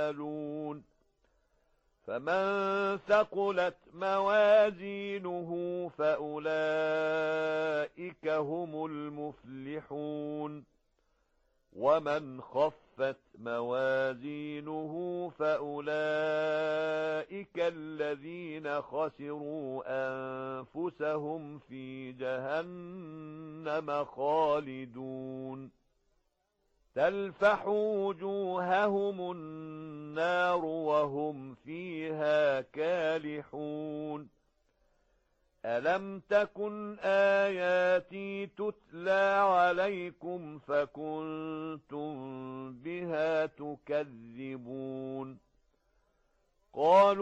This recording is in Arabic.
يعملون فمن ثقلت موازينه فأولئك هم المفلحون ومن خفت موازينه فأولئك الذين خسروا أنفسهم في جهنم خالدون تلفح وجوههم النار وهم فيها كالحون ألم تكن آياتي تتلى عليكم فكنتم بها تكذبون قالوا